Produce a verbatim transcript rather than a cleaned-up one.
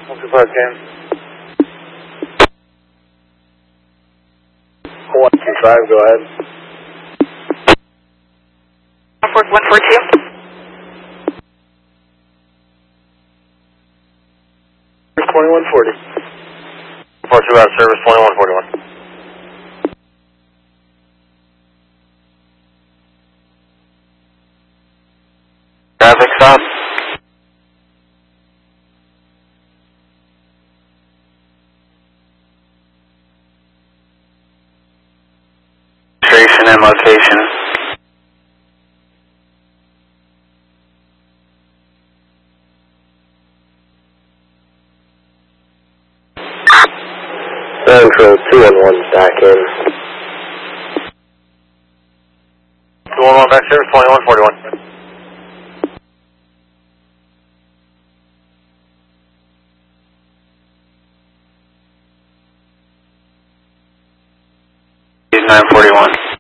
one two five, Cam. one two five, go ahead. one four two. twenty-one forty. four two out of service, twenty-one forty-one. Traffic stop. Registration and location. Central two one one back in. two one one back service, twenty-one forty-one. nine forty-one.